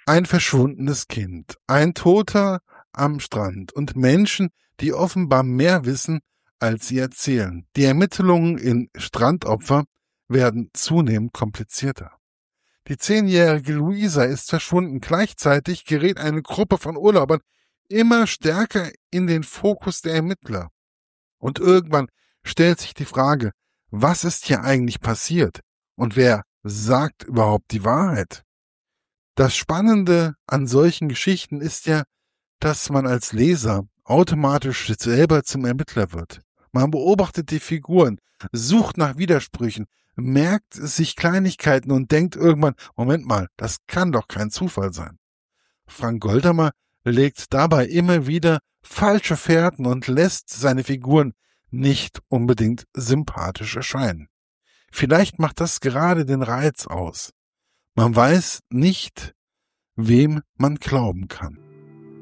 Ein verschwundenes Kind, ein Toter am Strand und Menschen, die offenbar mehr wissen, als sie erzählen. Die Ermittlungen in Strandopfer werden zunehmend komplizierter. Die 10-jährige Luisa ist verschwunden. Gleichzeitig gerät eine Gruppe von Urlaubern immer stärker in den Fokus der Ermittler. Und irgendwann stellt sich die Frage, was ist hier eigentlich passiert? Und wer sagt überhaupt die Wahrheit? Das Spannende an solchen Geschichten ist ja, dass man als Leser automatisch selber zum Ermittler wird. Man beobachtet die Figuren, sucht nach Widersprüchen, merkt sich Kleinigkeiten und denkt irgendwann, Moment mal, das kann doch kein Zufall sein. Frank Goldamer legt dabei immer wieder falsche Fährten und lässt seine Figuren nicht unbedingt sympathisch erscheinen. Vielleicht macht das gerade den Reiz aus. Man weiß nicht, wem man glauben kann.